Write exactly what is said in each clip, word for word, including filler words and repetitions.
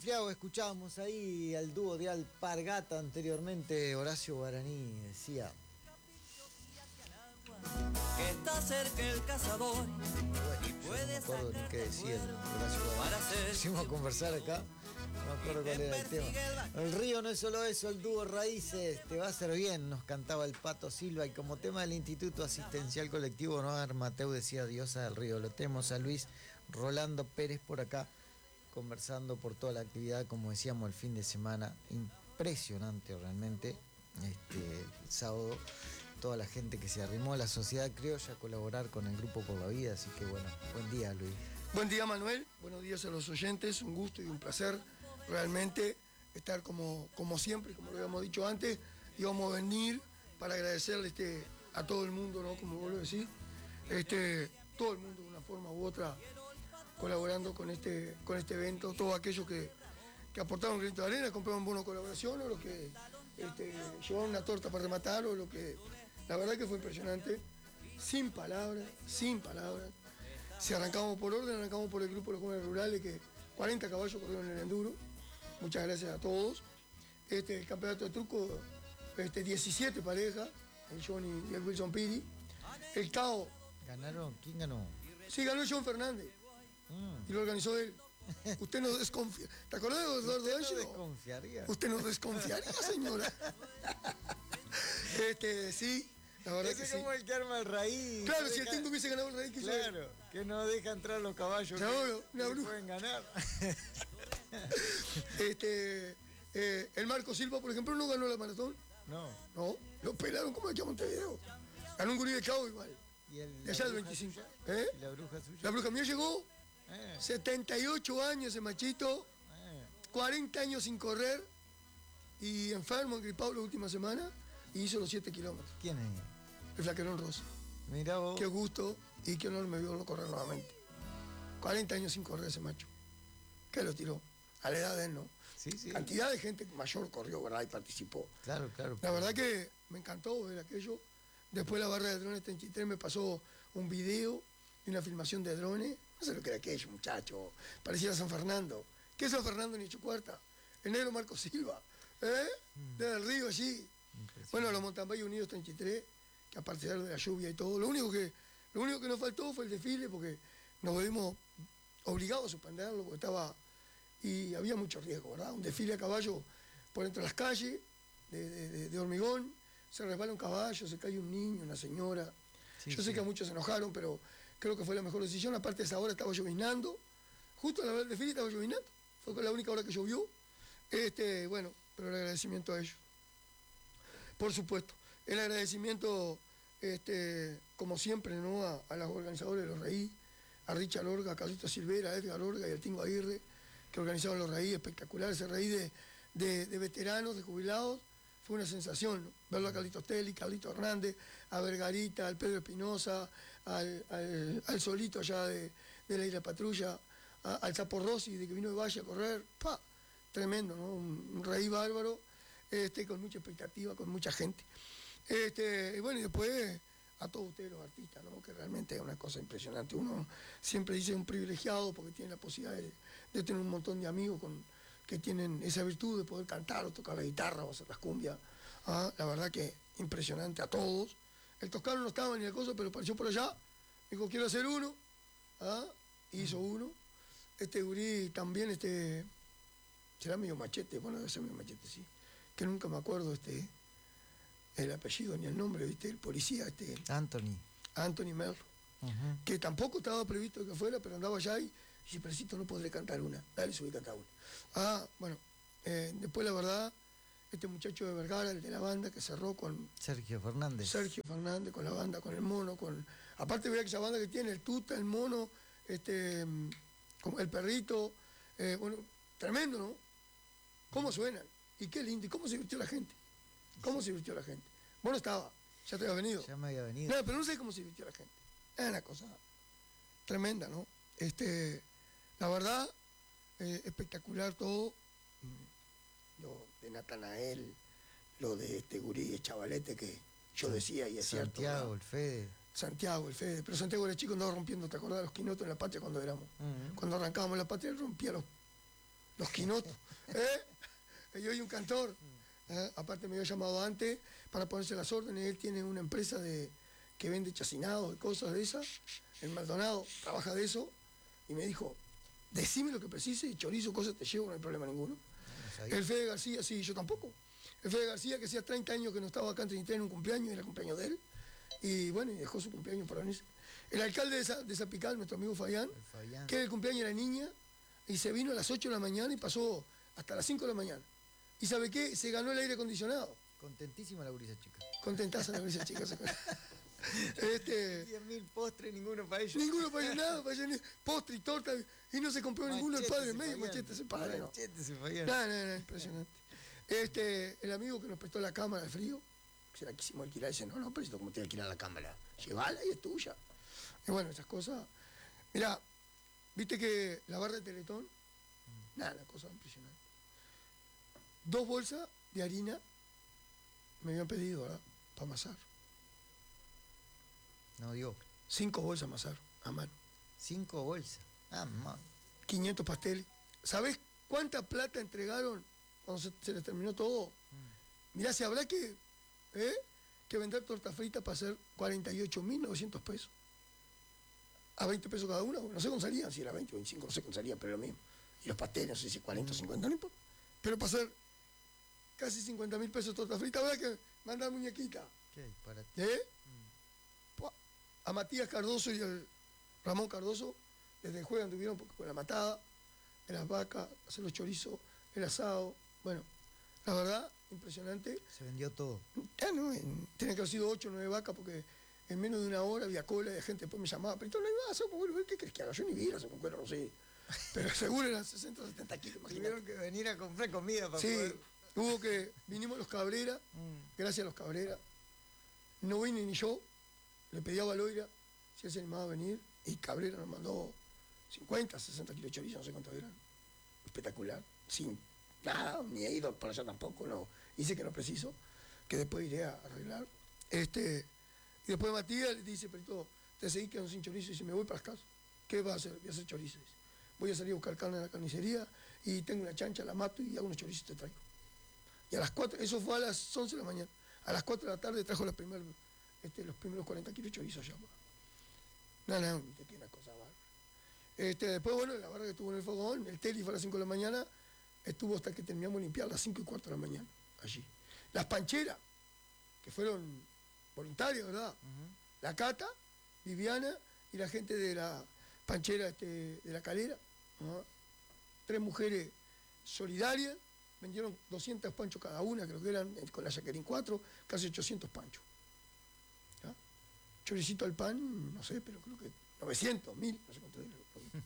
Santiago, escuchábamos ahí al dúo de Alpargata anteriormente, Horacio Guaraní decía que está cerca el cazador. Bueno, yo no me acuerdo ni qué decía el Horacio Guaraní. Pusimos a conversar acá, no me acuerdo cuál era el tema. El río no es solo eso, el dúo Raíces, te va a hacer bien, nos cantaba el Pato Silva, y como tema del Instituto Asistencial Colectivo Noar Mateu decía Diosa del Río. Lo tenemos a Luis Rolando Pérez por acá, conversando por toda la actividad, como decíamos, el fin de semana, impresionante realmente, este, el sábado, toda la gente que se arrimó a la sociedad criolla a colaborar con el Grupo Por la Vida, así que bueno, buen día, Luis. Buen día, Manuel, buenos días a los oyentes, un gusto y un placer realmente estar como, como siempre, como lo habíamos dicho antes, íbamos a venir para agradecerle este, a todo el mundo, ¿no? Como vos lo decís, este, todo el mundo de una forma u otra colaborando con este, con este evento, todos aquellos que, que aportaron un granito de arena, compraron bono de colaboración, o los que este, llevaron una torta para rematar, o lo que, la verdad que fue impresionante, sin palabras, sin palabras. Si arrancamos por orden, arrancamos por el grupo de los jóvenes rurales, que cuarenta caballos corrieron en el enduro, muchas gracias a todos. Este, el campeonato de truco, este, diecisiete parejas, el Johnny y el Wilson Piri. El C A O. ¿Ganaron? ¿Quién ganó? Sí, ganó John Fernández. Mm. Y lo organizó él. Usted no desconfía. ¿Te acordás de Eduardo Usted Ancho? no desconfiaría. Usted no desconfiaría, señora. Este, sí, la verdad Ese que es sí. como el que arma el raíz. Claro, no si deja... el Tingo hubiese ganado el raíz que Claro, yo... que no deja entrar los caballos no, que, no, una que bruja. pueden ganar. este, eh, el Marco Silva, por ejemplo, no ganó la maratón. No. No, lo pelaron como aquí a Montevideo. Ganó un gurí de Cabo igual. ¿Y el, de allá del veinticinco. ¿Eh? ¿Y la bruja suya? La bruja mía llegó, eh. setenta y ocho años ese machito, eh. cuarenta años sin correr, y enfermo, engripado la última semana, y hizo los siete kilómetros. ¿Quién es? El Flaquerón Rosa. Mirá vos. Qué gusto y qué honor me vio correr nuevamente. cuarenta años sin correr ese macho. ¿Qué lo tiró? A la edad de él, ¿no? Sí, sí. Cantidad de gente mayor corrió, ¿verdad? Y participó. Claro, claro. La verdad que me encantó ver aquello. Después la barra de drones treinta y tres me pasó un video de una filmación de drones. No sé lo que era aquello, muchacho. Parecía San Fernando. ¿Qué es San Fernando ni Chucuarta? El negro Marco Silva. ¿Eh? Mm. Desde el río allí. Bueno, los Mountain Bike Unidos treinta y tres, que a partir de la lluvia y todo. Lo único que, lo único que nos faltó fue el desfile, porque nos vimos obligados a suspenderlo, porque estaba... Y había mucho riesgo, ¿verdad? Un desfile a caballo por entre las calles de, de, de, de hormigón. Se resbala un caballo, se cae un niño, una señora. Sí, Yo sí. sé que a muchos se enojaron, pero creo que fue la mejor decisión. Aparte, esa hora estaba llovinando. Justo a la hora del desfile estaba llovinando. Fue la única hora que llovió. Este, bueno, pero el agradecimiento a ellos. Por supuesto. El agradecimiento, este, como siempre, ¿no? A, a los organizadores de los Raíz, a Richard Orga, a Carlito Silvera, a Edgar Orga y al Tingo Aguirre, que organizaron los Raíz, espectacular. Ese Raíz de, de, de veteranos, de jubilados. Fue una sensación, ¿no? Verlo a Carlitos Telly, Carlito Hernández, a Vergarita, al Pedro Espinosa, al, al, al Solito allá de, de la Isla Patrulla, a, al Chapo Rossi, de que vino de Valle a correr. ¡Pah! Tremendo, ¿no? Un, un Raíz bárbaro, este, con mucha expectativa, con mucha gente. Este, y bueno, y después a todos ustedes los artistas, ¿no? Que realmente es una cosa impresionante. Uno siempre dice un privilegiado porque tiene la posibilidad de, de tener un montón de amigos con... que tienen esa virtud de poder cantar o tocar la guitarra o hacer las cumbias. ¿Ah? La verdad que impresionante a todos. El Toscano no estaba ni el coso, pero apareció por allá. Dijo, quiero hacer uno. ¿Ah? Hizo uno. Este gurí también, este... será medio machete, bueno, debe ser medio machete, sí. Que nunca me acuerdo este el apellido ni el nombre, ¿viste? El policía, este... Anthony. Anthony Merlo. Uh-huh. Que tampoco estaba previsto que fuera, pero andaba allá y... Si Presito no podré cantar una, dale, subí a cantar una. Ah, bueno, eh, después la verdad, este muchacho de Vergara, el de la banda, que cerró con... Sergio Fernández. Sergio Fernández, con la banda, con el mono, con... Aparte veía que esa banda que tiene, el tuta, el mono, este, el perrito, eh, bueno, tremendo, ¿no? ¿Cómo suenan? Y qué lindo, y cómo se divirtió la gente. ¿Cómo sí. se divirtió la gente? Vos no estaba, ya te había venido. Ya me había venido. No, pero no sé cómo se divirtió la gente. Es una cosa tremenda, ¿no? Este... La verdad, eh, espectacular todo. Lo de Natanael, lo de este gurí, el chavalete que yo decía y es Santiago, cierto. Santiago, el Fede. Santiago, el Fede. Pero Santiago era chico, andaba rompiendo, ¿te acordás? Los quinotos en la patria cuando éramos. Uh-huh. Cuando arrancábamos la patria, rompía los, los quinotos. ¿eh? Yo y un cantor. ¿eh? Aparte me había llamado antes para ponerse las órdenes. Él tiene una empresa de que vende chacinados y cosas de esas. El Maldonado trabaja de eso. Y me dijo, decime lo que precise, chorizo, cosas te llevo, no hay problema ninguno. No el Fede García, sí, yo tampoco. El Fede García, que hacía treinta años que no estaba acá en treinta y tres en un cumpleaños, era el cumpleaños de él. Y bueno, y dejó su cumpleaños para venirse. El alcalde de, de Zapical, nuestro amigo Fabián, Fabián, que el cumpleaños era niña, y se vino a las ocho de la mañana y pasó hasta las cinco de la mañana. ¿Y sabe qué? Se ganó el aire acondicionado. Contentísima la gurisa chica. Contentaza la gurisa chica. este, diez mil postres, ninguno para ellos. Ninguno para ellos, nada, para ellos, postre y torta, y no se compró machete ninguno el padre en medio, machete ese padre, no. Machete se falló. No, no, no, impresionante. Este, el amigo que nos prestó la cámara de frío, que se la quisimos alquilar, dice, no, no, pero esto como te voy a alquilar la cámara, llévala y es tuya. Y bueno, esas cosas. Mirá, viste que la barra de Teletón, mm. nada, cosa impresionante. Dos bolsas de harina me habían pedido, ¿verdad? Para amasar. No dio. Cinco bolsas amasar, a mano. Cinco bolsas. Ah, man. quinientos pasteles. ¿Sabés cuánta plata entregaron cuando se, se les terminó todo? Mm. Mirá, si habrá que, ¿eh? que vender torta frita para hacer cuarenta y ocho mil novecientos pesos. A veinte pesos cada una, no sé cómo salían, si era veinte o veinticinco, no sé cómo salían, pero lo mismo. Y los pasteles, no sé si cuarenta o mm. cincuenta, no importa. Pero para hacer casi cincuenta mil pesos de torta frita, habrá que mandar muñequita. ¿Qué? Para ti. ¿Eh? Mm. A Matías Cardoso y el Ramón Cardoso, desde el jueves anduvieron con la matada, en las vacas, hacer los chorizos, el asado. Bueno, la verdad, impresionante. Se vendió todo. Ya no, en, tiene que haber sido ocho o nueve vacas porque en menos de una hora había cola de gente, después me llamaba, pero tú no ibas a hacer, ¿qué crees que haga? Yo ni vi a hacer con cuero, no sé. Pero seguro eran sesenta o setenta kilos, imagínate. Tuvieron que venir a comprar comida para sí, poder... hubo que, vinimos los Cabrera, mm. gracias a los Cabrera. No vine ni yo, le pedí a Valoira si él se animaba a venir, y Cabrera nos mandó cincuenta, sesenta kilos de chorizo, no sé cuántos eran. Espectacular, sin nada, ni he ido para allá tampoco, no. Hice que no preciso, que después iré a arreglar. Este, y después Matías le dice, pero te seguís quedando sin chorizo, y dice, me voy para las casas. ¿Qué vas a hacer? Voy a hacer chorizo. Dice. Voy a salir a buscar carne en la carnicería, y tengo una chancha, la mato y hago unos chorizos y te traigo. Y a las cuatro, eso fue a las once de la mañana. A las cuatro de la tarde trajo la primer, este, los primeros cuarenta kilos de chorizo allá. No, no, que una cosa bárbara. Este, después, bueno, la barra que estuvo en el fogón, el teli fue a las cinco de la mañana, estuvo hasta que terminamos de limpiar a las cinco y cuarto de la mañana, allí. Las pancheras, que fueron voluntarias, ¿verdad? Uh-huh. La Cata, Viviana y la gente de la panchera este, de la Calera. ¿no? Tres mujeres solidarias, vendieron doscientos panchos cada una, creo que eran con la Jacqueline cuatro, casi ochocientos panchos. ¿ya? Choricito al pan, no sé, pero creo que novecientos, mil, no sé cuánto era.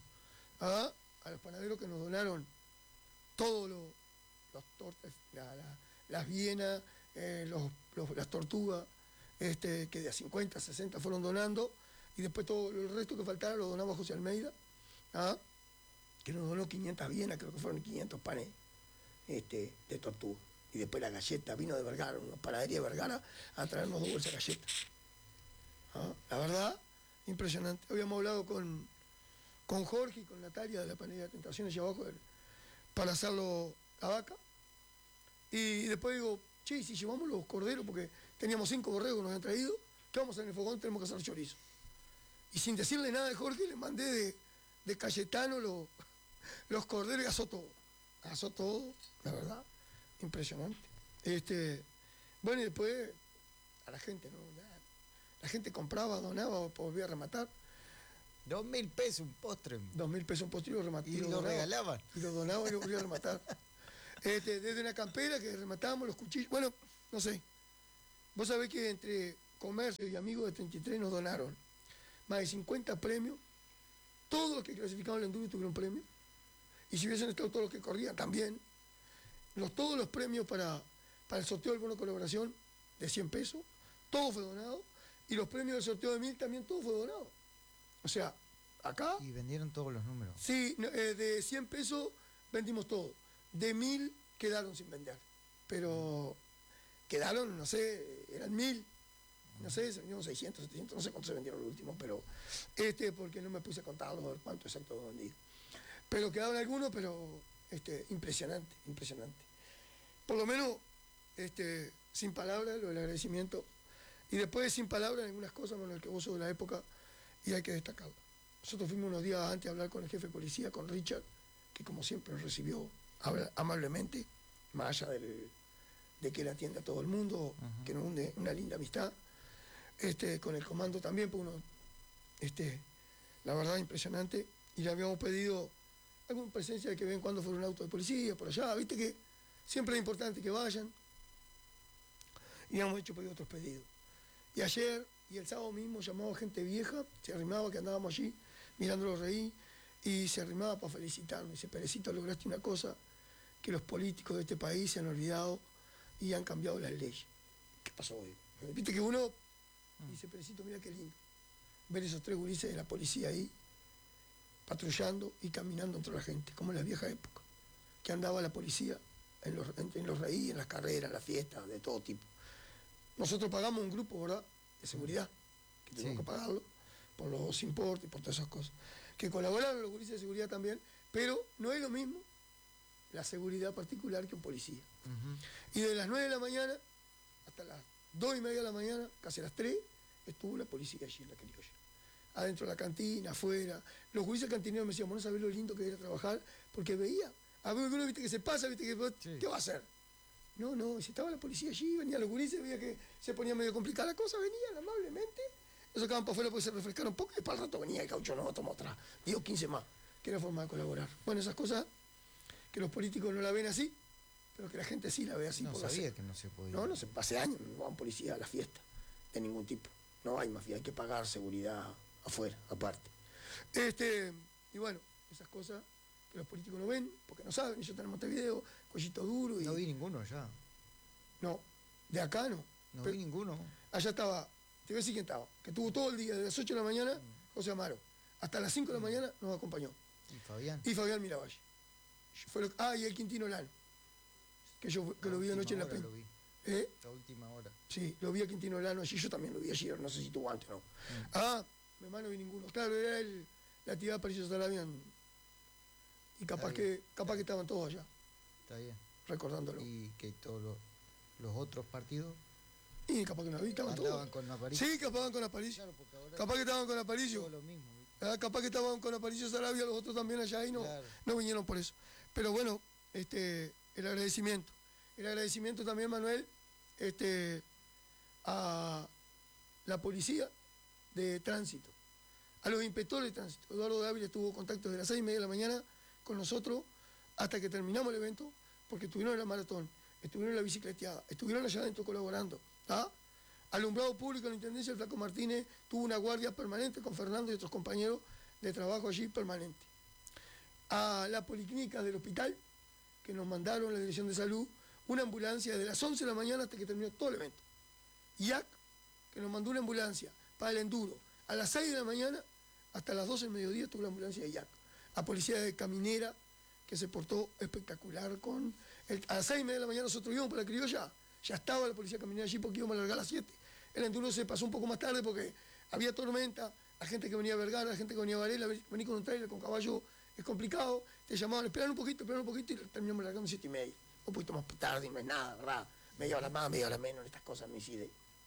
¿Ah? A los panaderos que nos donaron todos lo, los tortas, la, la, las vienas, eh, los, los, las tortugas, este, que de a cincuenta, sesenta fueron donando, y después todo el resto que faltara lo donaba José Almeida, ¿ah? que nos donó quinientas vienas, creo que fueron quinientos panes este, de tortuga. Y después la galleta, vino de Vergara, una panadería de Vergara, a traernos dos bolsas de galletas. ¿Ah? La verdad, impresionante. Habíamos hablado con, con Jorge y con Natalia de la panadería de Tentaciones allá abajo para hacerlo la vaca. Y después digo, che, si llevamos los corderos, porque teníamos cinco borregos que nos habían traído, ¿qué vamos a hacer en el fogón? Tenemos que hacer chorizo. Y sin decirle nada de Jorge, le mandé de, de Cayetano los, los corderos y asó todo. Asó todo, la verdad, impresionante. Este, bueno, y después a la gente, ¿no? La gente compraba, donaba, volvía a rematar. Dos mil pesos un postre. Dos mil pesos un postre y lo rematé. Y lo, lo regalaban. Y lo donaban y lo volvía a rematar. Este, desde una campera que rematábamos los cuchillos. Bueno, no sé. Vos sabés que entre comercio y amigos de treinta y tres nos donaron más de cincuenta premios. Todos los que clasificaban el enduro tuvieron premios. Y si hubiesen estado todos los que corrían, también. Los, todos los premios para, para el sorteo del bono de colaboración de cien pesos, todo fue donado. Y los premios del sorteo de mil también todo fue donado. O sea, acá... Y vendieron todos los números. Sí, eh, de cien pesos vendimos todo. De mil quedaron sin vender. Pero quedaron, no sé, eran mil. No sé, se vendieron seiscientos, setecientos, no sé cuántos se vendieron los últimos, pero este, porque no me puse a contarlo, a ver cuánto exacto he vendido. Pero quedaron algunos, pero este, impresionante, impresionante. Por lo menos, este, sin palabras, lo del agradecimiento. Y después, sin palabras, algunas cosas, Manuel, que vos sos de la época y hay que destacarlo. Nosotros fuimos unos días antes a hablar con el jefe de policía, con Richard, que como siempre nos recibió amablemente, más allá del, de que él atiende a todo el mundo, uh-huh. que nos une una linda amistad. Este, con el comando también, pues uno, este, la verdad, impresionante. Y le habíamos pedido alguna presencia de que ven cuando fuera un auto de policía, por allá, viste que siempre es importante que vayan. Y hemos hecho pedido otros pedidos. Y ayer y el sábado mismo llamaba gente vieja, se arrimaba que andábamos allí, mirándolo reír, y se arrimaba para felicitarme. Dice, Perecito, lograste una cosa que los políticos de este país se han olvidado y han cambiado las leyes. ¿Qué pasó hoy? Viste que uno dice, Perecito, mira qué lindo. Ver esos tres gurises de la policía ahí, patrullando y caminando entre la gente, como en las viejas épocas, que andaba la policía en los, en, en los reí, en las carreras, en las fiestas, de todo tipo. Nosotros pagamos un grupo, ¿verdad?, de seguridad, que tenemos sí. que pagarlo, por los importes, por todas esas cosas. Que colaboraron los gurises de seguridad también, pero no es lo mismo la seguridad particular que un policía. Uh-huh. Y de las nueve de la mañana hasta las dos y media de la mañana, casi a las tres, estuvo la policía allí en la criolla. Adentro de la cantina, afuera. Los gurises cantineros me decían, vos no sabés lo lindo que era trabajar, porque veía. A ver, uno viste que se pasa, viste que, sí. ¿qué va a hacer? No, no, si estaba la policía allí, venían los gurises, veía que se ponía medio complicada la cosa, venían amablemente, los sacaban para afuera porque se refrescaron un poco y para el rato venía el caucho, no, toma otra, digo quince más, que era forma de colaborar. Bueno, esas cosas que los políticos no la ven así, pero que la gente sí la ve así. No por sabía hacer. que no se podía. No, no sé, hace años no van policía a la fiesta, de ningún tipo. No hay mafia, hay que pagar seguridad afuera, aparte. Este, y bueno, esas cosas que los políticos no ven, porque no saben, ellos están en Montevideo, cuellito duro y... No vi ninguno allá. No, de acá no. No Pero vi ninguno. allá estaba, te voy a decir quién estaba, que estuvo todo el día, desde las ocho de la mañana, José Amaro, hasta las cinco de la mañana nos acompañó. ¿Y Fabián? Y Fabián Miravalle. Fue lo, ah, y el Quintino Lano, que yo que lo vi anoche en la prensa. ¿Eh? La última hora. Sí, lo vi a Quintino Lano allí, yo también lo vi ayer, no sé si tuvo antes o no. Mm. Ah, mi hermano no vi ninguno. Claro, era el, la actividad de Patricio Saravia y capaz que capaz que estaban todos allá. Está bien. Recordándolo. ¿Y que todos los, los otros partidos? Y capaz que no vi, estaban todos. ¿Andaban con Aparicio? Sí, capaz con Aparicio. Claro, porque ahora capaz que estaban con Aparicio. Lo mismo. Ah, capaz que estaban con Aparicio Saravia, los otros también allá y no, claro. no vinieron por eso. Pero bueno, este, el agradecimiento. El agradecimiento también, Manuel, este, a la policía de tránsito, a los inspectores de tránsito. Eduardo Dávila tuvo contacto desde las seis y media de la mañana con nosotros hasta que terminamos el evento, porque estuvieron en la maratón, estuvieron en la bicicleteada, estuvieron allá adentro colaborando. ¿Ah? Alumbrado público en la Intendencia, el Flaco Martínez tuvo una guardia permanente con Fernando y otros compañeros de trabajo allí permanente. A la policlínica del hospital, que nos mandaron la Dirección de Salud, una ambulancia desde las once de la mañana hasta que terminó todo el evento. I A C, que nos mandó una ambulancia para el enduro, a las seis de la mañana hasta las doce del mediodía estuvo la ambulancia de I A C. La policía de Caminera, que se portó espectacular con... El, a las seis y media de la mañana nosotros íbamos para la criolla, ya estaba la policía caminera allí porque íbamos a largar a las siete. El enduro se pasó un poco más tarde porque había tormenta, la gente que venía a Vergara, la gente que venía a Varela, venir con un trailer, con caballo, es complicado, te llamaban, esperan un poquito, esperan un poquito y terminamos largando a siete y media. Un poquito más tarde, no es nada, ¿verdad? Media hora más, media hora menos, estas cosas me inciden.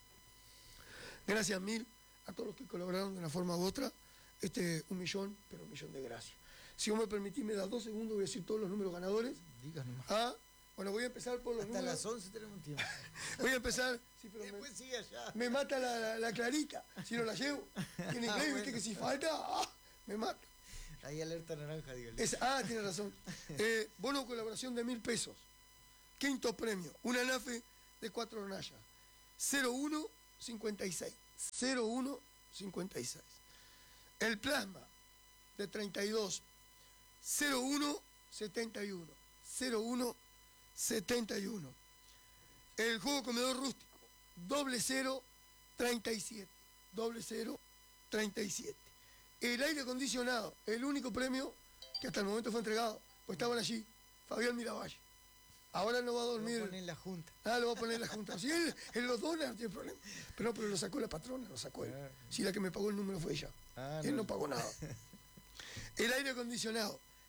Gracias mil a todos los que colaboraron de una forma u otra, este, un millón, pero un millón de gracias. Si vos me permitís, me das dos segundos, voy a decir todos los números ganadores. Digas nomás. Ah, bueno, voy a empezar por los Hasta números. Hasta las once tenemos tiempo. Voy a empezar. Sí, pero después me, sigue allá. Me mata la, la, la clarita, si no la llevo. En inglés, ah, bueno. Viste que si falta, ah, me mata. Ahí alerta naranja, dígale. Es, ah, tiene razón. Eh, bono de colaboración de mil pesos. Quinto premio, una nafe de cuatro hornallas. cero uno cincuenta y seis. cero uno cincuenta y seis. El plasma de treinta y dos. cero uno setenta y uno. cero uno setenta y uno. El juego comedor rústico, doble cero treinta y siete. Doble cero treinta y siete. El aire acondicionado, el único premio que hasta el momento fue entregado, pues estaban allí, Fabián Miravalle. Ahora no va a dormir. Lo va a poner en la junta. Ah, lo va a poner en la junta. Si él, él lo dona, no tiene problema. Pero no, pero lo sacó la patrona, lo sacó él. Ah. Si la que me pagó el número fue ella. Ah, él no. no pagó nada. El aire acondicionado,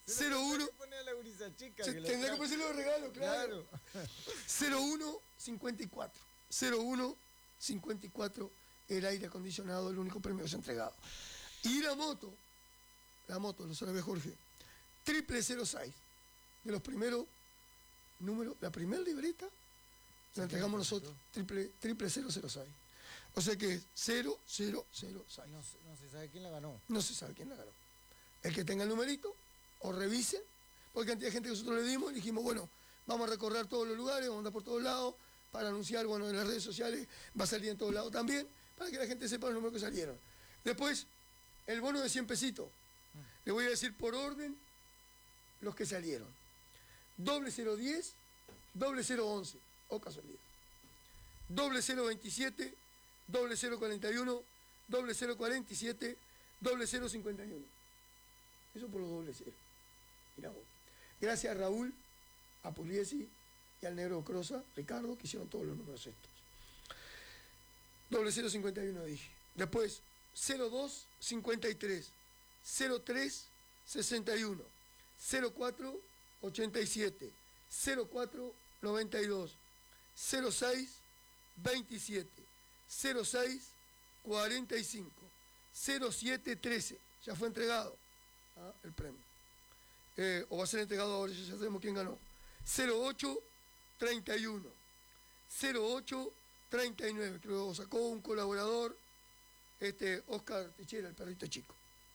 cero uno. Tendrá que ponerse los regalos, claro. claro. cero uno cincuenta y cuatro. cero uno cincuenta y cuatro, el aire acondicionado, el único premio que se ha entregado. Y la moto, la moto, lo sabe Jorge, triple cero seis, de los primeros números, la primera libreta la entregamos nosotros, triple, triple cero cero seis. O sea que cero cero cero seis. No, no se sabe quién la ganó. No se sabe quién la ganó. El que tenga el numerito, o revisen, porque cantidad de gente que nosotros le dimos, le dijimos, bueno, vamos a recorrer todos los lugares, vamos a andar por todos lados, para anunciar, bueno, en las redes sociales va a salir en todos lados también, para que la gente sepa los números que salieron. Después, el bono de cien pesitos. Le voy a decir por orden los que salieron. Doble cero diez, doble cero once, o casualidad. Doble cero veintisiete, doble cero cuarenta y uno, doble cero cuarenta y siete, doble cero cincuenta y uno. Eso por los doble cero. Mirá vos. Gracias a Raúl, a Pugliesi y al negro Crosa, Ricardo, que hicieron todos los números estos. Doble cero cincuenta y uno dije. Después, cero dos cincuenta y tres, cero tres sesenta y uno, cero cuatro ochenta y siete, cero cuatro noventa y dos, cero seis veintisiete, cero seis cuarenta y cinco, cero siete trece. Ya fue entregado, ¿ah?, el premio. Eh, o va a ser entregado ahora, ya sabemos quién ganó. cero ocho treinta y uno, cero ocho treinta y nueve, que lo sacó un colaborador, este Oscar Techera, el perrito chico.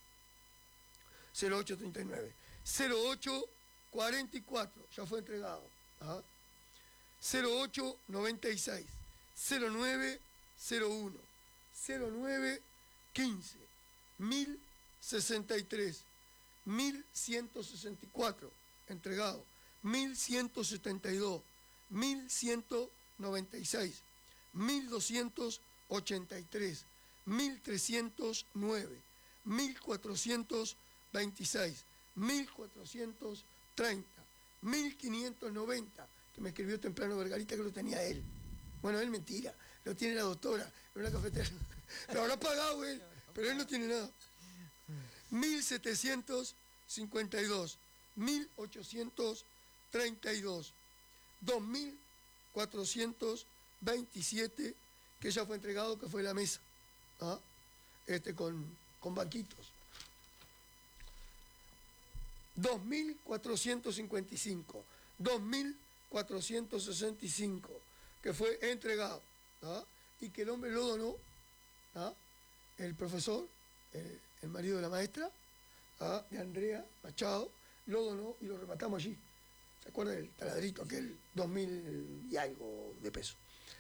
cero ocho treinta y nueve. cero ocho cuarenta y cuatro, ya fue entregado. ¿Ah? cero ocho noventa y seis, cero nueve cero uno, cero nueve quince, mil sesenta y tres, mil ciento sesenta y cuatro, entregado. mil ciento setenta y dos, mil ciento noventa y seis, mil doscientos ochenta y tres, mil trescientos nueve, mil cuatrocientos veintiséis, mil cuatrocientos treinta, mil quinientos noventa, que me escribió temprano Vergarita que lo tenía él. Bueno, él mentira, lo tiene la doctora en una cafetera. Lo habrá pagado él, pero él no tiene nada. mil setecientos cincuenta y dos, mil ochocientos treinta y dos, dos mil cuatrocientos veintisiete, que ya fue entregado, que fue la mesa, ¿ah? este, con, con banquitos. dos mil cuatrocientos cincuenta y cinco, dos mil cuatrocientos sesenta y cinco, que fue entregado, ¿ah? y que el hombre lo donó, ¿ah? el profesor, el, el marido de la maestra, ¿ah? de Andrea Machado, lo donó y lo rematamos allí. ¿Se acuerda del taladrito aquel? dos mil y algo de peso.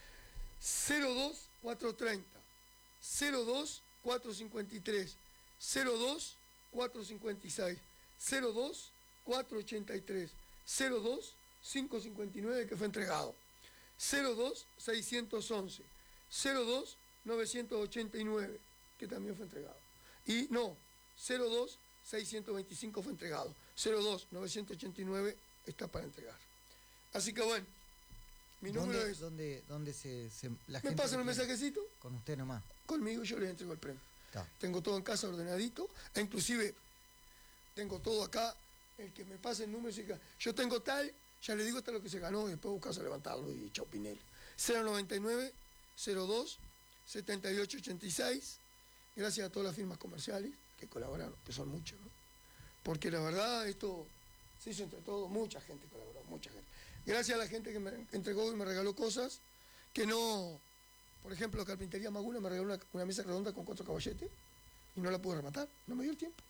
cero dos cuatrocientos treinta, cero dos cuatrocientos cincuenta y tres, cero dos cuatrocientos cincuenta y seis, cero dos cuatrocientos ochenta y tres, cero dos quinientos cincuenta y nueve, que fue entregado, cero dos seiscientos once, cero dos novecientos ochenta y nueve, que también fue entregado. Y no, cero dos seiscientos veinticinco fue entregado, cero dos novecientos ochenta y nueve está para entregar. Así que bueno, mi número ¿Dónde, es... ¿Dónde, dónde se, se la ¿Me gente pasan un mensajecito? Con usted nomás. Conmigo yo les entrego el premio. Está. Tengo todo en casa ordenadito, e inclusive tengo todo acá, el que me pase el número, yo tengo tal, ya le digo hasta lo que se ganó, y después buscas a levantarlo y chau Pinel. cero noventa y nueve, cero dos, setenta y ocho ochenta y seis, gracias a todas las firmas comerciales que colaboraron, que son muchas, ¿no? Porque la verdad, esto se hizo entre todos, mucha gente colaboró, mucha gente. Gracias a la gente que me entregó y me regaló cosas, que no, por ejemplo, Carpintería Maguna me regaló una, una mesa redonda con cuatro caballetes, y no la pude rematar, no me dio el tiempo.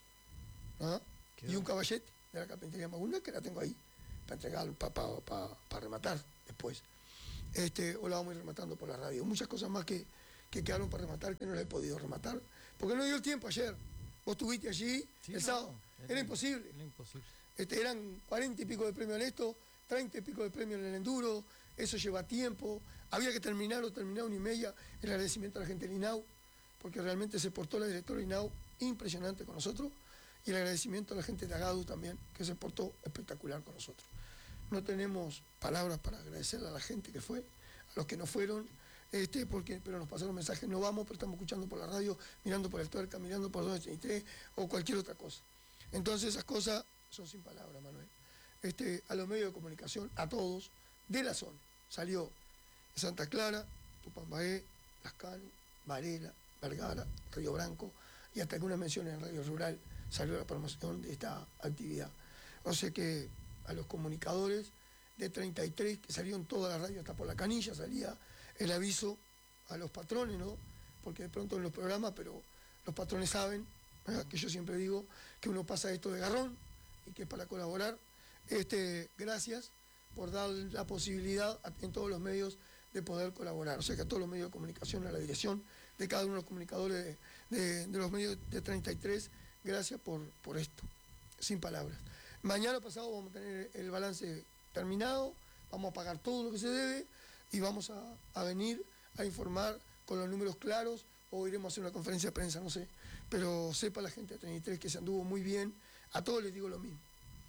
¿Ah? Y un caballete de la Carpintería Maguna, que la tengo ahí, para entregar, para pa, pa, pa rematar después. Este, o la vamos a ir rematando por la radio. Muchas cosas más que, que quedaron para rematar, que no las he podido rematar, porque no dio el tiempo ayer. Vos estuviste allí sí, el sábado, no, era, era imposible. Era imposible. Este, eran cuarenta y pico de premio en esto, treinta y pico de premio en el enduro, eso lleva tiempo, había que terminar o terminar una y media. El agradecimiento a la gente del INAU, porque realmente se portó la directora del INAU impresionante con nosotros, y el agradecimiento a la gente de Agadu también, que se portó espectacular con nosotros. No tenemos palabras para agradecerle a la gente que fue, a los que no fueron, este, porque, pero nos pasaron mensajes, no vamos, pero estamos escuchando por la radio, mirando por el tuerca, mirando por doscientos ochenta y tres o cualquier otra cosa. Entonces esas cosas son sin palabras, Manuel. Este, a los medios de comunicación, a todos, de la zona. Salió Santa Clara, Tupambaé, Lascano, Varela, Vergara, Río Branco, y hasta algunas menciones en Radio Rural salió la promoción de esta actividad. O sea que a los comunicadores de treinta y tres, que salieron todas las radios, hasta por la canilla salía el aviso a los patrones, ¿no? Porque de pronto en los programas, pero los patrones saben, ¿verdad? Que yo siempre digo que uno pasa esto de garrón y que es para colaborar. Este, gracias por dar la posibilidad a, en todos los medios de poder colaborar. O sea que a todos los medios de comunicación, a la dirección de cada uno de los comunicadores de, de, de los medios de treinta y tres, gracias por, por esto. Sin palabras. Mañana pasado vamos a tener el balance terminado, vamos a pagar todo lo que se debe y vamos a, a venir a informar con los números claros, o iremos a hacer una conferencia de prensa, no sé. Pero sepa la gente de treinta y tres que se anduvo muy bien. A todos les digo lo mismo.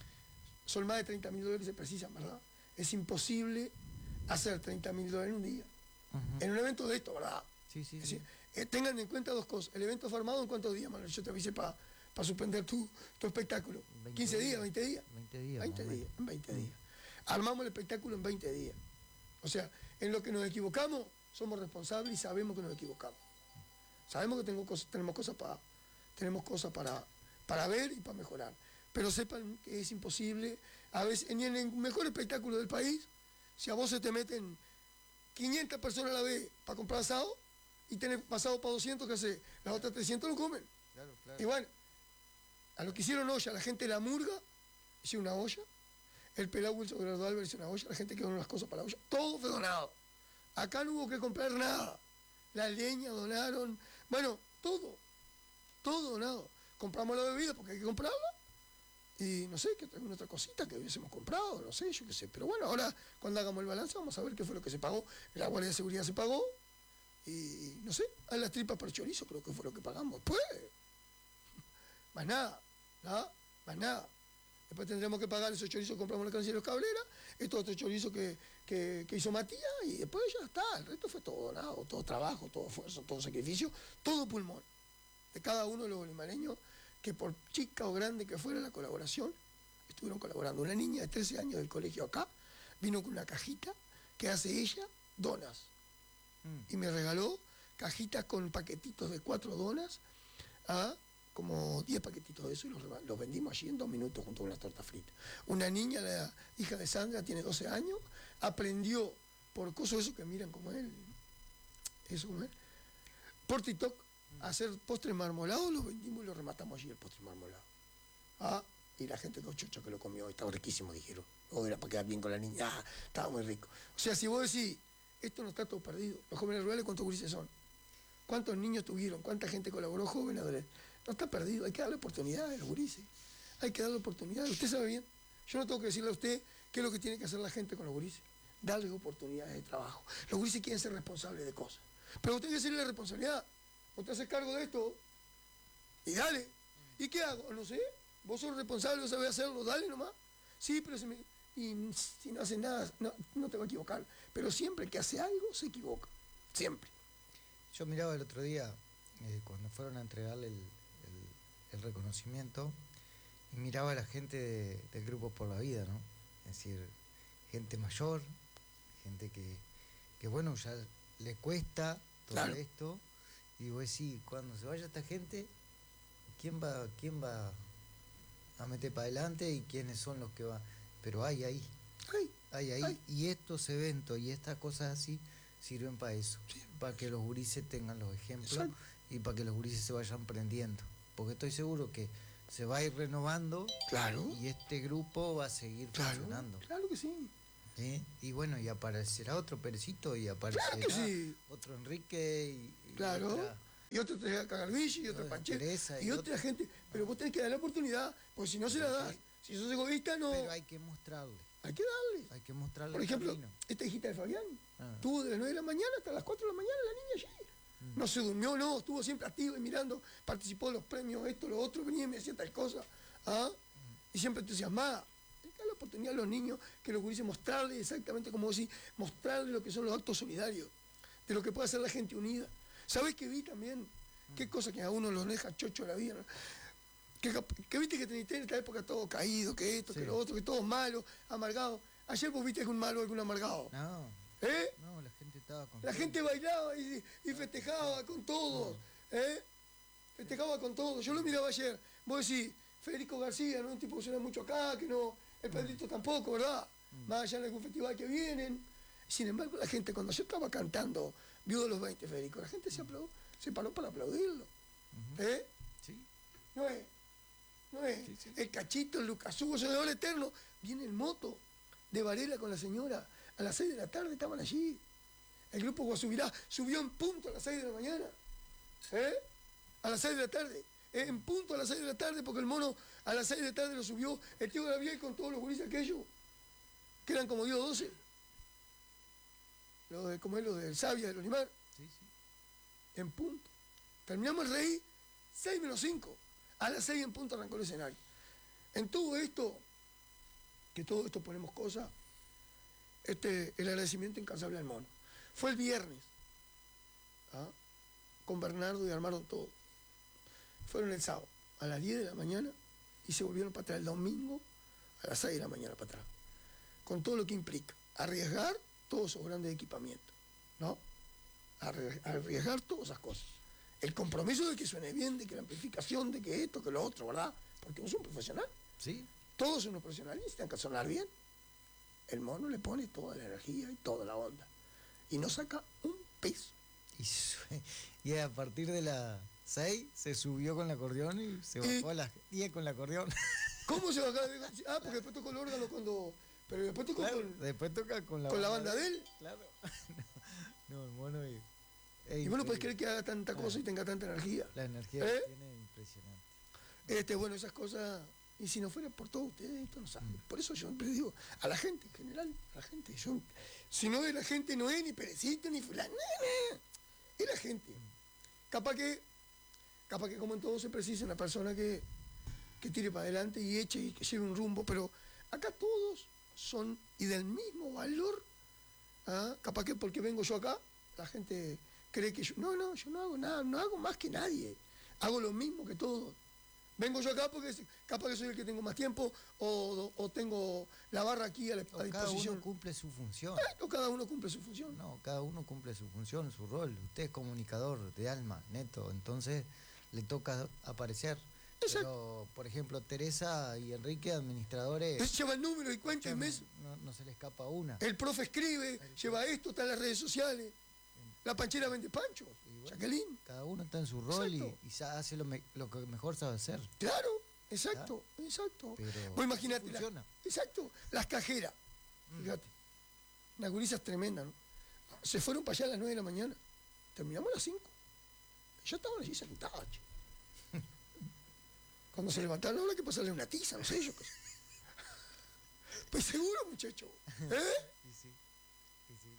Son más de treinta mil dólares que se precisan, ¿verdad? Es imposible hacer treinta mil dólares en un día. Uh-huh. En un evento de esto, ¿verdad? Sí, sí, es sí. decir, eh, tengan en cuenta dos cosas. El evento fue armado en cuántos días, Manuel. Yo te avisé para pa suspender tu, tu espectáculo. quince días, veinte días. veinte días. veinte días, en veinte días. Armamos el espectáculo en veinte días. O sea, en lo que nos equivocamos, somos responsables y sabemos que nos equivocamos. Sabemos que tengo cosas, tenemos cosas, para, tenemos cosas para, para ver y para mejorar. Pero sepan que es imposible, a veces, ni en el mejor espectáculo del país, si a vos se te meten quinientas personas a la vez para comprar asado y tenés pasado para doscientos, ¿qué hace? Las otras trescientas lo comen. Claro, claro. Y bueno, a lo que hicieron olla, la gente de la murga hizo una olla, el pelado Wilson Gerardo Álvarez hizo una olla, la gente que donó las cosas para la olla, todo fue donado. Acá no hubo que comprar nada. La leña donaron, bueno, todo, todo donado. Compramos la bebida porque hay que comprarla. Y no sé, que alguna otra cosita que hubiésemos comprado, no sé, yo qué sé. Pero bueno, ahora cuando hagamos el balance vamos a ver qué fue lo que se pagó. La Guardia de Seguridad se pagó. Y no sé, a las tripas por chorizo creo que fue lo que pagamos. Pues, más nada, nada, más nada. Después tendremos que pagar esos chorizos que compramos en la canciller Cabrera, estos otros chorizos que, que, que hizo Matías, y después ya está. El resto fue todo donado, todo trabajo, todo esfuerzo, todo sacrificio, todo pulmón. De cada uno de los bolimareños, que por chica o grande que fuera la colaboración, estuvieron colaborando. Una niña de trece años del colegio acá, vino con una cajita que hace ella donas. Mm. Y me regaló cajitas con paquetitos de cuatro donas, a como diez paquetitos de eso, y los, los vendimos allí en dos minutos junto con unas tortas fritas. Una niña, la hija de Sandra, tiene doce años, aprendió por cosas eso que miran como él, eso como él, por TikTok, a hacer postres marmolados, los vendimos y los rematamos allí el postre marmolado. Ah, y la gente dos chochos que lo comió, estaba riquísimo, dijeron. O era para quedar bien con la niña, ah, estaba muy rico. O sea, si vos decís, esto no está todo perdido, los jóvenes rurales, ¿cuántos gurises son? ¿Cuántos niños tuvieron? ¿Cuánta gente colaboró, joven, adolescente? No está perdido, hay que darle oportunidades a los gurises. Hay que darle oportunidades. Usted sabe bien, yo no tengo que decirle a usted qué es lo que tiene que hacer la gente con los gurises. Darles oportunidades de trabajo. Los gurises quieren ser responsables de cosas. Pero usted tiene que decirle la responsabilidad. Usted hace cargo de esto y dale. ¿Y qué hago? No sé. Vos sos responsable, vos sabés hacerlo, dale nomás. Sí, pero si, me, y si no hace nada, no, no te va a equivocar. Pero siempre que hace algo, se equivoca. Siempre. Yo miraba el otro día, eh, cuando fueron a entregarle el, el, el reconocimiento, y miraba a la gente de, del Grupo Por la Vida, ¿no? Es decir, gente mayor, gente que, que bueno, ya le cuesta todo claro. esto, y vos decís, cuando se vaya esta gente, ¿quién va, quién va a meter para adelante y quiénes son los que van? Pero hay ahí, hay, hay ahí, hay. Y estos eventos y estas cosas así sirven para eso, sí. Para que los gurises tengan los ejemplos. Exacto. Y para que los gurises se vayan prendiendo, porque estoy seguro que se va a ir renovando, claro. Y este grupo va a seguir claro, funcionando. Claro que sí. ¿Sí? Y bueno, y aparecerá otro Perecito y aparecerá claro que sí. otro Enrique y, y claro. otra, y otro Cagarbici y otra Pancheta y, y otra otra gente, pero vos tenés que dar la oportunidad, porque si no se la das, si sos egoísta no. Pero hay que mostrarle. Hay que darle. Hay que mostrarle. Por ejemplo, camino. Esta hijita de Fabián, ah. estuvo de las nueve de la mañana hasta las cuatro de la mañana la niña allí. Mm. No se durmió, no, estuvo siempre activa y mirando, participó de los premios, esto, lo otro, venía y me decía tal cosa. ¿Ah? Mm. Y siempre entusiasmada. Hay que dar la oportunidad a los niños, que los gurises, mostrarles exactamente como decís, mostrarles lo que son los actos solidarios, de lo que puede hacer la gente unida. ¿Sabés qué vi también? Mm. Qué cosa que a uno los deja chocho de la vida, ¿no? Que, que viste que tenés en esta época todo caído, que esto, sí. que lo otro, que todo malo, amargado. Ayer vos viste algún malo, algún amargado. No. ¿Eh? No, la gente estaba con La todo. gente bailaba y, y festejaba con todos. No. ¿Eh? Festejaba con todos. Yo lo miraba ayer. Vos decís, Federico García, ¿no? Un tipo que suena mucho acá, que no. El Pedrito mm. tampoco, ¿verdad? Mm. Más allá en algún festival que vienen. Sin embargo, la gente, cuando yo estaba cantando Viudo de los veinte, Federico, la gente se, aplaud, se paró para aplaudirlo. Uh-huh. ¿Eh? Sí. No es. No es. Sí, sí. El Cachito, el Lucas Hugo, Senador Eterno. Viene en moto de Varela con la señora. A las seis de la tarde estaban allí. El grupo Guasubirá subió en punto a las seis de la mañana. ¿Eh? A las seis de la tarde. ¿Eh? En punto a las seis de la tarde, porque el mono a las seis de la tarde lo subió el tío Gabriel con todos los gurises aquellos, que eran como diez o doce. Lo de, como es lo del Sabia, del Olimar. Sí, sí. En punto. Terminamos el rey, seis menos cinco. A las seis en punto arrancó el escenario. En todo esto, que todo esto ponemos cosas, este, el agradecimiento incansable al mono. Fue el viernes, ¿ah? Con Bernardo y armaron todo. Fueron el sábado a las diez de la mañana y se volvieron para atrás el domingo a las seis de la mañana para atrás. Con todo lo que implica arriesgar todos esos grandes equipamientos, ¿no? Arriesgar todas esas cosas. El compromiso de que suene bien, de que la amplificación, de que esto, que lo otro, ¿verdad? Porque uno es un profesional. Sí. Todos son unos profesionales y necesitan que sonar bien. El mono le pone toda la energía y toda la onda. Y no saca un peso. Y, y a partir de las seis se subió con el acordeón y se bajó y, a las diez con el acordeón. ¿Cómo se bajó? Ah, porque después tocó el órgano cuando... Pero después tocó claro, con... Después toca con la, con banda, la banda de él. Claro. No, no el mono es... es y vos no podés creer que haga tanta ah, cosa y tenga tanta energía. La energía ¿Eh? que tiene es impresionante. Este, bueno, esas cosas... Y si no fuera por todos ustedes, esto no sabe. Mm. Por eso yo siempre digo, a la gente en general, a la gente, yo, si no es la gente, no es ni Perecito, ni fulano, no, no, es la gente. Mm. Capaz que, capaz que como en todo se precisa una persona que, que tire para adelante y eche y que lleve un rumbo, pero acá todos son y del mismo valor. ¿Ah? Capaz que porque vengo yo acá, la gente cree que yo, no, no, yo no hago nada, no hago más que nadie, hago lo mismo que todos. Vengo yo acá porque capaz que soy el que tengo más tiempo o, o tengo la barra aquí a, la, a disposición. Cada uno cumple su función. No, cada uno cumple su función. No, cada uno cumple su función, su rol. Usted es comunicador de alma, neto, entonces le toca aparecer. Exacto. Pero, por ejemplo, Teresa y Enrique, administradores... Él lleva el número y cuenta el mes. No, no se le escapa una. El profe escribe, el lleva esto, está en las redes sociales. La panchera vende panchos, bueno, Jacqueline. Cada uno está en su rol y, y hace lo, me, lo que mejor sabe hacer. Claro, exacto, ¿Ah? exacto. Vos imaginate, la, exacto, las cajeras, mm. fíjate, unas gurisas tremendas, ¿no? Se fueron para allá a las nueve de la mañana, terminamos a las cinco. Ya estaban allí sentados. Cuando se levantaron, ahora hay que pasarle una tiza, no sé yo. Pues seguro, muchacho. ¿Eh? Sí, sí. Sí, sí.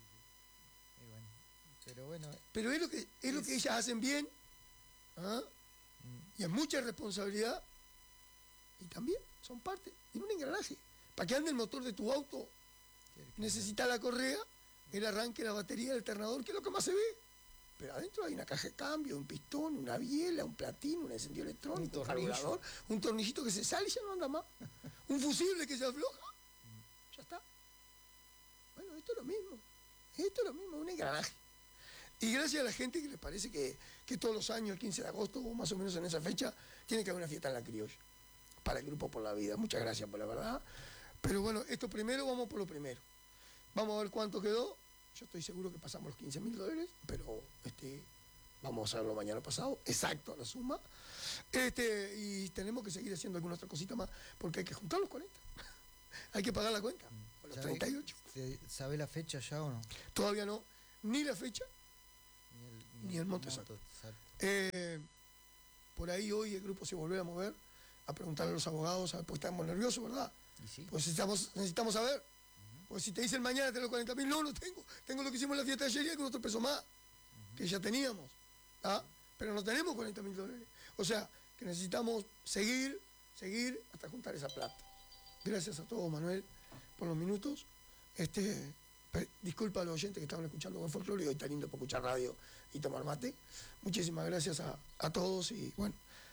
Pero bueno. Pero es lo que, es es... lo que ellas hacen bien, ¿ah? mm. y es mucha responsabilidad, y también son parte en un engranaje. Para que ande el motor de tu auto, necesita la correa, el arranque, la batería, el alternador, que es lo que más se ve. Pero adentro hay una caja de cambio, un pistón, una biela, un platino, un encendido electrónico, un, un carburador, un tornillito que se sale y ya no anda más, un fusible que se afloja, mm. ya está. Bueno, esto es lo mismo, esto es lo mismo, un engranaje. Y gracias a la gente que les parece que, que todos los años, el quince de agosto, o más o menos en esa fecha, tiene que haber una fiesta en la criolla, para el Grupo Por la Vida. Muchas gracias por la verdad. Pero bueno, esto primero, vamos por lo primero. Vamos a ver cuánto quedó. Yo estoy seguro que pasamos los quince mil dólares, pero este, vamos a verlo mañana pasado, exacto la suma. Este, y tenemos que seguir haciendo alguna otra cosita más, porque hay que juntar los cuarenta. Hay que pagar la cuenta, o los treinta y ocho. ¿Sabe la fecha ya o no? Todavía no, ni la fecha, ni el, ni ni el monto exacto. Eh, por ahí hoy el grupo se volvió a mover, a preguntarle a los abogados, pues estamos nerviosos, ¿verdad? ¿Y sí? Pues necesitamos, necesitamos saber. Uh-huh. Pues si te dicen mañana tengo los cuarenta mil, no, no tengo. Tengo lo que hicimos en la fiesta de ayer y con otro peso más, uh-huh. que ya teníamos. ¿Ah? Pero no tenemos cuarenta mil dólares. O sea, que necesitamos seguir, seguir hasta juntar esa plata. Gracias a todos, Manuel, por los minutos. Este, disculpa a los oyentes que estaban escuchando con folclore y hoy está lindo para escuchar radio y tomar mate. Muchísimas gracias a, a todos y bueno,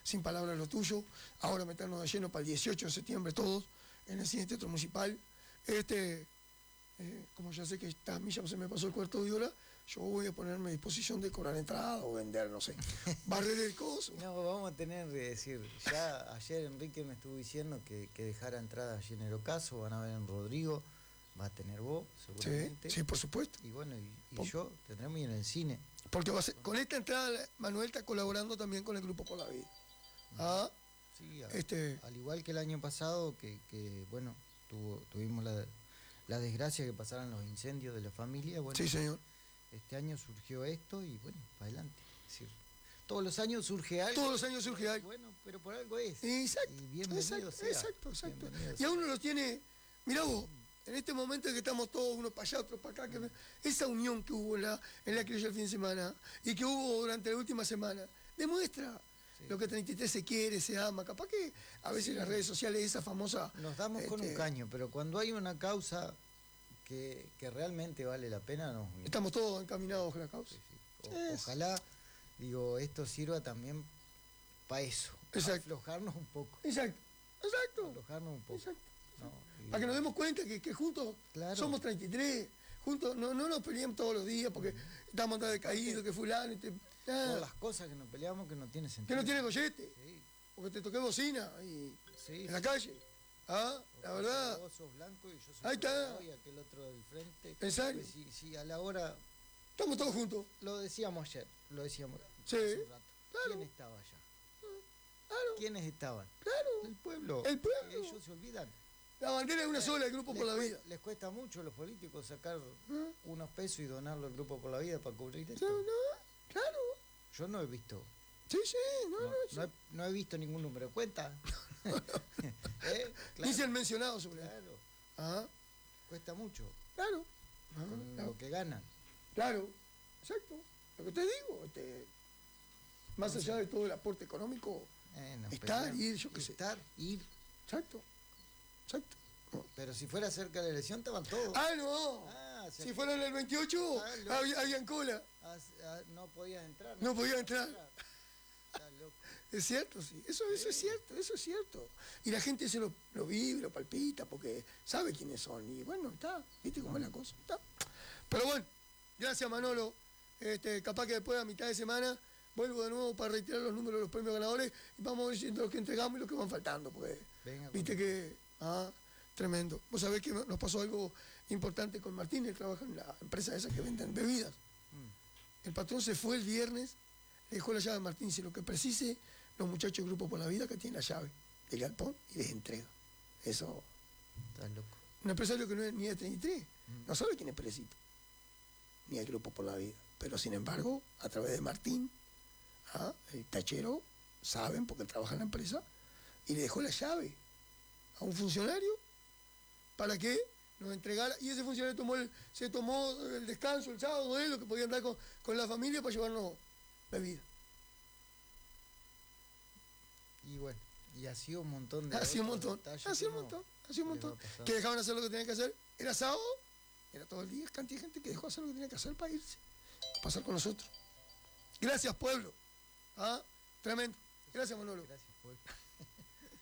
sin palabras lo tuyo. Ahora meternos de lleno para el dieciocho de septiembre todos en el siguiente teatro municipal. Este, eh, como ya sé que está, a mí ya se me pasó el cuarto de hora, yo voy a ponerme a disposición de cobrar entrada o vender, no sé, barrer el coso. No, vamos a tener que decir, ya ayer Enrique me estuvo diciendo que, que dejara entrada allí en el ocaso, van a ver en Rodrigo, va a tener vos, seguramente. Sí, sí, por supuesto. Y bueno, y, y yo tendremos y en el cine. Porque va a ser, con esta entrada Manuel está colaborando también con el Grupo Por la Vida. ¿Ah? Sí, a, este... al igual que el año pasado, que, que bueno, tuvo, tuvimos la, la desgracia que pasaran los incendios de la familia. Bueno, sí, señor. Este año surgió esto y bueno, para adelante. Es decir, todos los años surge algo. Todos los años surge algo. Bueno, pero por algo es. Exacto. Y bienvenido exacto, sea. Exacto, exacto. Bienvenido y a uno los tiene, mirá vos, en este momento en que estamos todos, unos para allá, otros para acá, que, esa unión que hubo en la, en la criolla el fin de semana y que hubo durante la última semana, demuestra sí. lo que treinta y tres se quiere, se ama. Capaz que a veces sí. las redes sociales, esa famosa... Nos damos este, con un caño, pero cuando hay una causa... Que, que realmente vale la pena, no. Estamos todos encaminados con la causa. Sí, sí. O, ojalá, digo, esto sirva también para eso. Exacto. Aflojarnos un poco. Exacto. Exacto. Aflojarnos un poco. Exacto. No, y... Para que nos demos cuenta que, que juntos claro. somos treinta y tres. Juntos no, no nos peleamos todos los días porque estamos tan decaídos, que fulano. Y te, Todas las cosas que nos peleamos que no tiene sentido. Que no tiene gollete. Sí. Porque te toqué bocina y sí, en sí. la calle. Ah, la verdad. Vos sos blanco y yo soy ahí está. Y aquel otro del frente. Exacto. Pues si, si a la hora. Estamos todos juntos. Lo decíamos ayer, lo decíamos sí, hace un rato. Claro. ¿Quién estaba allá? Claro. ¿Quiénes estaban? Claro. El pueblo. El pueblo. Y ellos se olvidan. La bandera es una sola, el Grupo les Por la cuesta, Vida. Les cuesta mucho a los políticos sacar ¿Ah? unos pesos y donarlo al Grupo Por la Vida para cubrir esto. No, no, claro. Yo no he visto. Sí, sí, no, no. No, sí. no, he, no he visto ningún número. ¿Cuenta? No, no. ¿Eh? Claro. Ni se han mencionado sobre eso. Claro. Ah. Cuesta mucho. Claro. Ah, con claro. lo que ganan. Claro. Exacto. Lo que te digo, este, más no allá sé. de todo el aporte económico, eh, no, estar, pero, ir, yo qué sé. Estar, ir. Exacto. Exacto. No. Pero si fuera cerca de la elección estaban todos. Ah, no. Ah, si que... fuera en el veintiocho, ah, lo... había, habían cola. Ah, ah, no podías entrar. No, no podías entrar. entrar. Es cierto, sí. Eso, sí. eso es cierto, eso es cierto. Y la gente se lo, lo vive, lo palpita, porque sabe quiénes son. Y bueno, está, viste cómo es la cosa. Está. Pero bueno, gracias Manolo. Este, capaz que después a mitad de semana vuelvo de nuevo para retirar los números de los premios ganadores y vamos a ver diciendo los que entregamos y los que van faltando, porque Venga, viste que, ah, tremendo. Vos sabés que nos pasó algo importante con Martín, él trabaja en la empresa esa que venden bebidas. Mm. El patrón se fue el viernes, le dejó la llave a Martín, dice lo que precise los muchachos del Grupo Por la Vida que tienen la llave del galpón y les entrega. Eso. Estás loco. Un empresario que no es ni de treinta y tres, mm. no sabe quién es Perecito, ni el Grupo Por la Vida. Pero sin embargo, a través de Martín, ¿ah? el tachero, saben, porque él trabaja en la empresa, y le dejó la llave a un funcionario para que nos entregara, y ese funcionario tomó el, se tomó el descanso el sábado de él, lo que podía andar con, con la familia para llevarnos bebida. Y bueno, y así un montón de... Así un montón, así un montón, así un montón. Que dejaban hacer lo que tenían que hacer, era sábado, era todo el día, cantidad de gente que dejó hacer lo que tenía que hacer para irse, pasar con nosotros. Gracias, pueblo. ¿Ah? Tremendo. Gracias, Manolo. Gracias, pueblo.